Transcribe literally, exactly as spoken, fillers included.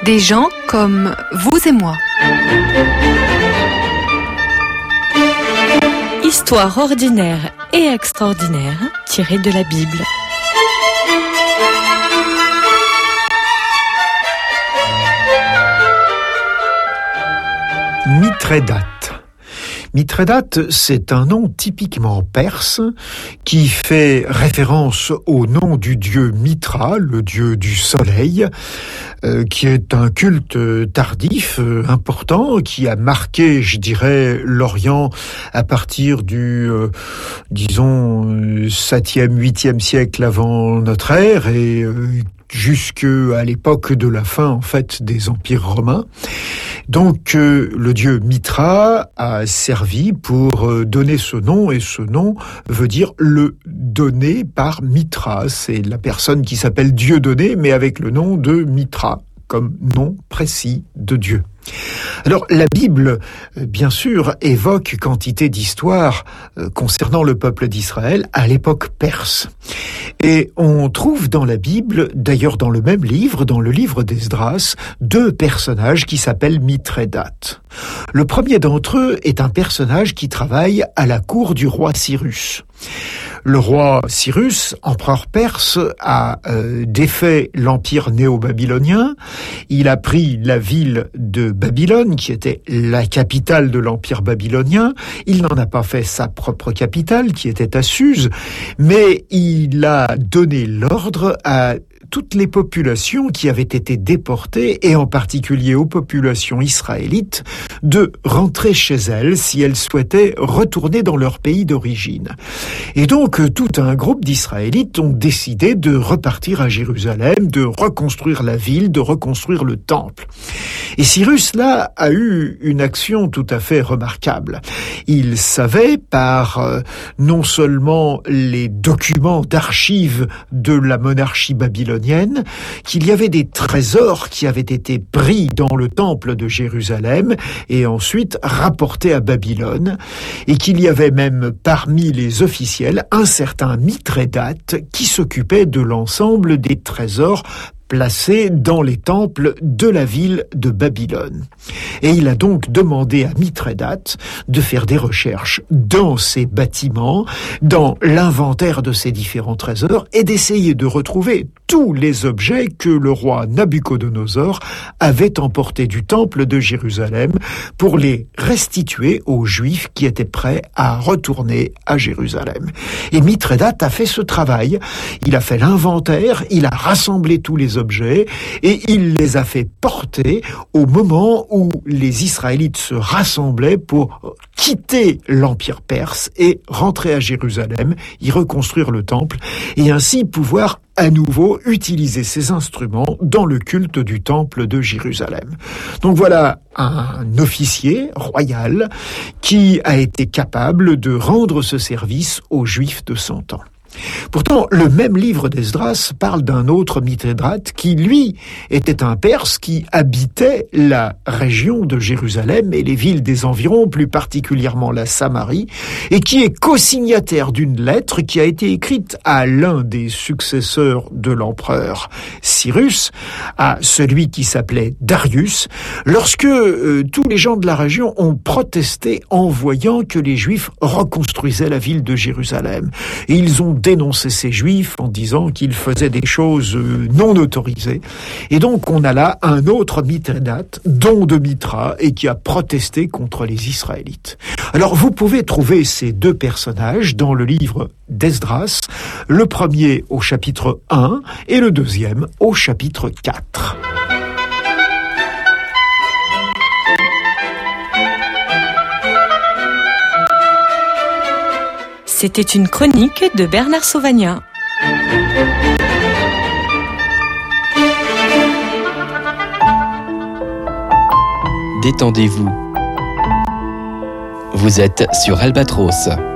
Des gens comme vous et moi. Histoire ordinaire et extraordinaire tirée de la Bible. Mithrédate. Mithrédate, c'est un nom typiquement perse qui fait référence au nom du dieu Mithra, le dieu du soleil, euh, qui est un culte tardif, euh, important, qui a marqué, je dirais, l'Orient à partir du, euh, disons, septième, huitième siècle avant notre ère et euh, jusqu'à l'époque de la fin, en fait, des empires romains. Donc, euh, le dieu Mithra a servi pour euh, donner ce nom, et ce nom veut dire le donné par Mithra. C'est la personne qui s'appelle Dieudonné, mais avec le nom de Mithra, comme nom précis de Dieu. Alors, la Bible, bien sûr, évoque quantité d'histoires euh, concernant le peuple d'Israël à l'époque perse. Et on trouve dans la Bible, d'ailleurs dans le même livre, dans le livre d'Esdras, deux personnages qui s'appellent Mithrédate. Le premier d'entre eux est un personnage qui travaille à la cour du roi Cyrus. Le roi Cyrus, empereur perse, a euh, défait l'empire néo-babylonien. Il a pris la ville de Babylone, qui était la capitale de l'empire babylonien. Il n'en a pas fait sa propre capitale, qui était à Suse, mais il a donné l'ordre à toutes les populations qui avaient été déportées, et en particulier aux populations israélites, de rentrer chez elles si elles souhaitaient retourner dans leur pays d'origine. Et donc, tout un groupe d'Israélites ont décidé de repartir à Jérusalem, de reconstruire la ville, de reconstruire le temple. Et Cyrus, là, a eu une action tout à fait remarquable. Il savait, par euh, non seulement les documents d'archives de la monarchie babylonienne, qu'il y avait des trésors qui avaient été pris dans le temple de Jérusalem et ensuite rapportés à Babylone, et qu'il y avait même parmi les officiels un certain Mithrédate qui s'occupait de l'ensemble des trésors placé dans les temples de la ville de Babylone. Et il a donc demandé à Mithrédate de faire des recherches dans ces bâtiments, dans l'inventaire de ces différents trésors, et d'essayer de retrouver tous les objets que le roi Nabuchodonosor avait emportés du temple de Jérusalem pour les restituer aux Juifs qui étaient prêts à retourner à Jérusalem. Et Mithrédate a fait ce travail. Il a fait l'inventaire, il a rassemblé tous les objets et il les a fait porter au moment où les Israélites se rassemblaient pour quitter l'Empire perse et rentrer à Jérusalem, y reconstruire le temple et ainsi pouvoir à nouveau utiliser ces instruments dans le culte du temple de Jérusalem. Donc voilà un officier royal qui a été capable de rendre ce service aux Juifs de son temps. Pourtant, le même livre d'Esdras parle d'un autre Mithrédate qui, lui, était un Perse qui habitait la région de Jérusalem et les villes des environs, plus particulièrement la Samarie, et qui est co-signataire d'une lettre qui a été écrite à l'un des successeurs de l'empereur Cyrus, à celui qui s'appelait Darius, lorsque euh, tous les gens de la région ont protesté en voyant que les Juifs reconstruisaient la ville de Jérusalem. Et ils ont dénoncer ces Juifs en disant qu'ils faisaient des choses non autorisées. Et donc on a là un autre Mithrédate, don de Mithra, et qui a protesté contre les Israélites. Alors vous pouvez trouver ces deux personnages dans le livre d'Esdras, le premier au chapitre un et le deuxième au chapitre quatre. C'était une chronique de Bernard Sauvagnat. Détendez-vous. Vous êtes sur Albatros.